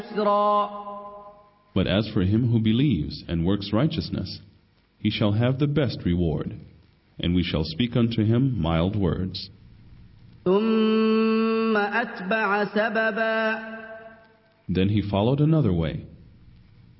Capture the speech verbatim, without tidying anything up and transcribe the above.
But as for him who believes and works righteousness, he shall have the best reward, and we shall speak unto him mild words. ثم أتبع سببا Then he followed another way.